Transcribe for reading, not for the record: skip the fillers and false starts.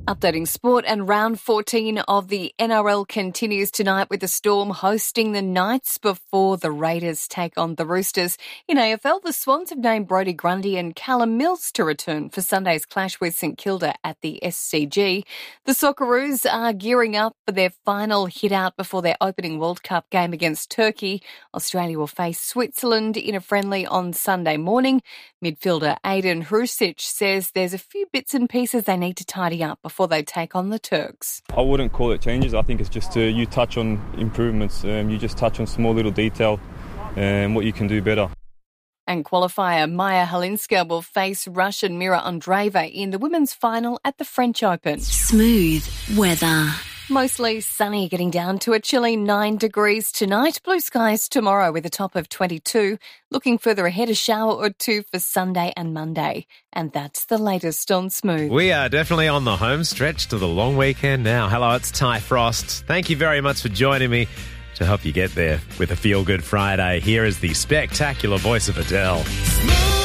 Updating sport, and round 14 of the NRL continues tonight with the Storm hosting the Knights before the Raiders take on the Roosters. In AFL, the Swans have named Brodie Grundy and Callum Mills to return for Sunday's clash with St Kilda at the SCG. The Socceroos are gearing up for their final hit-out before their opening World Cup game against Turkey. Australia will face Switzerland in a friendly on Sunday morning. Midfielder Aiden Hrusic says there's a few bits and pieces they need to tidy up before they take on the Turks. I wouldn't call it changes. I think it's just you touch on improvements. You just touch on small little detail and what you can do better. And qualifier Maya Halinska will face Russian Mira Andreeva in the women's final at the French Open. Smooth weather. Mostly sunny, getting down to a chilly 9 degrees tonight. Blue skies tomorrow with a top of 22. Looking further ahead, a shower or two for Sunday and Monday. And that's the latest on Smooth. We are definitely on the home stretch to the long weekend now. Hello, it's Ty Frost. Thank you very much for joining me to help you get there with a Feel Good Friday. Here is the spectacular voice of Adele.